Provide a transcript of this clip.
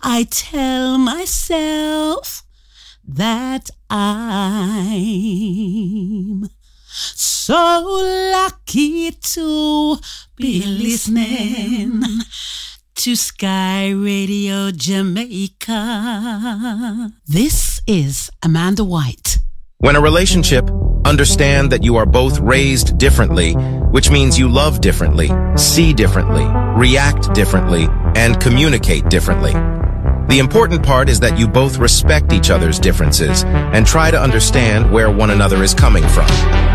I tell myself that I'm so lucky to be listening to Sky Radio Jamaica. This is Amanda White. When a relationship, understand that you are both raised differently, which means you love differently, see differently, react differently, and communicate differently. The important part is that you both respect each other's differences and try to understand where one another is coming from.